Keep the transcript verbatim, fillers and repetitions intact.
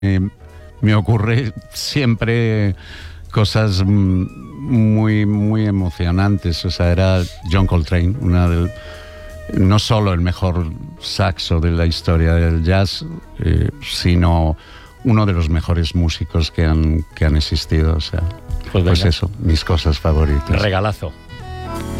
Eh, me ocurre siempre cosas muy, muy emocionantes. O sea, era John Coltrane, una del, no solo el mejor saxo de la historia del jazz, eh, sino uno de los mejores músicos que han, que han existido. O sea, pues, pues eso, mis cosas favoritas. Regalazo.